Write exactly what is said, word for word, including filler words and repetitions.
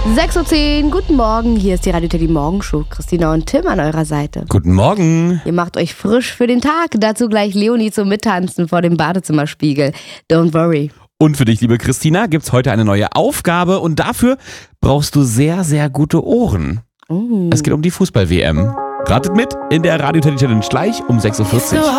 sechs Uhr zehn, guten Morgen, hier ist die Radio Teddy Morgenshow. Christina und Tim an eurer Seite. Guten Morgen. Ihr macht euch frisch für den Tag, dazu gleich Leonie zum Mittanzen vor dem Badezimmerspiegel. Don't worry. Und für dich, liebe Christina, gibt's heute eine neue Aufgabe und dafür brauchst du sehr, sehr gute Ohren. Oh. Es geht um die Fußball-W M. Ratet mit in der Radio Teddy Challenge gleich um sechs Uhr vierzig.